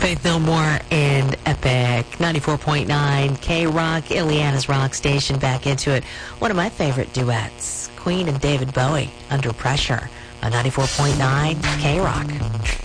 Faith No More and Epic. 94.9 K-Rock, Ileana's rock station. Back into it. One of my favorite duets, Queen and David Bowie, Under Pressure, on 94.9 K-Rock.